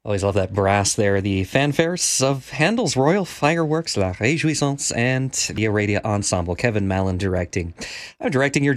Always love that brass there. The fanfares of Handel's Royal Fireworks, La Réjouissance, and the Aradia Ensemble. Kevin Mallon directing. I'm directing your